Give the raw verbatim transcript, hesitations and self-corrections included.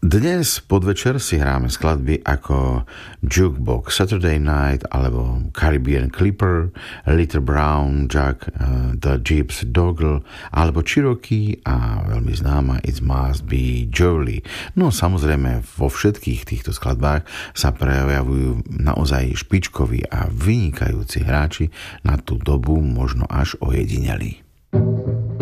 Dnes podvečer si hráme skladby ako Jukebox Saturday Night alebo Caribbean Clipper, Little Brown Jack, uh, The Gypsy Doggle alebo Cherokee a veľmi známa It Must Be Jolie. No samozrejme vo všetkých týchto skladbách sa prejavujú naozaj špičkoví a vynikajúci hráči, na tú dobu možno až ojedinelí.